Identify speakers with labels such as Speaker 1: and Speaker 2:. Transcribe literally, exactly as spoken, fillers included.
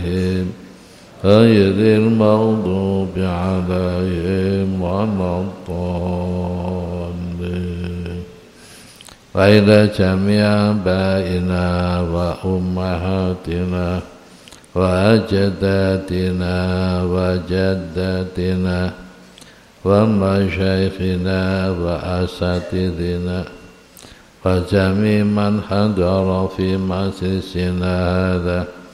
Speaker 1: عليهم غير المغضوب عليهم ولا الضالين وإلى جميع آبائنا وأمهاتنا وأجدادنا وجداتنا ومشايخنا وأساتذتنا وجميع من حضر في مجلسنا هذا